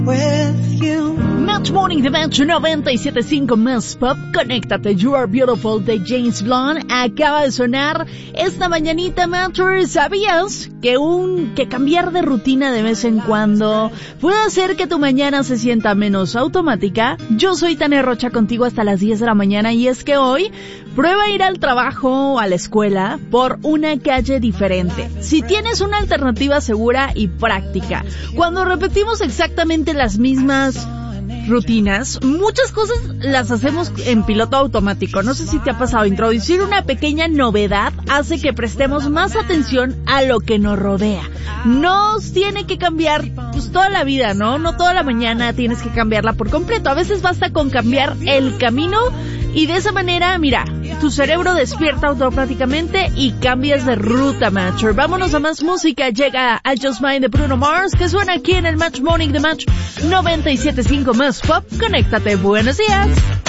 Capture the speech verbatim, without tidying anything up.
with you. Match Morning de Match noventa y siete punto cinco más Pop. Conéctate, You Are Beautiful de James Blunt acaba de sonar esta mañanita, Matchers. ¿Sabías que un que cambiar de rutina de vez en cuando puede hacer que tu mañana se sienta menos automática? Yo soy Tania Rocha, contigo hasta las diez de la mañana, y es que hoy prueba ir al trabajo o a la escuela por una calle diferente. Si tienes una alternativa segura y práctica, cuando repetimos exactamente las mismas rutinas, muchas cosas las hacemos en piloto automático. No sé si te ha pasado. Introducir una pequeña novedad hace que prestemos más atención a lo que nos rodea. Nos tiene que cambiar pues toda la vida, ¿no? No toda la mañana tienes que cambiarla por completo. A veces basta con cambiar el camino y de esa manera, mira, tu cerebro despierta automáticamente y cambias de ruta, Matcher. Vámonos a más música. Llega I Just Might de Bruno Mars, que suena aquí en el Match Morning de Match noventa y siete punto cinco más Pop. Conéctate. Buenos días.